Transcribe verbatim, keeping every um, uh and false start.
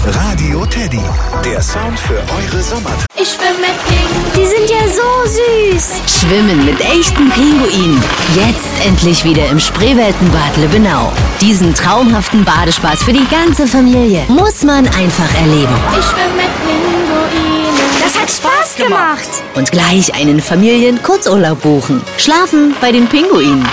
Radio Teddy, der Sound für eure Sommertage. Ich schwimme mit Pinguinen. Die sind ja so süß. Schwimmen mit echten Pinguinen. Jetzt endlich wieder im Spreeweltenbad Lübbenau. Diesen traumhaften Badespaß für die ganze Familie muss man einfach erleben. Ich schwimme mit Pinguinen. Das hat Spaß gemacht. Und gleich einen Familien-Kurzurlaub buchen. Schlafen bei den Pinguinen.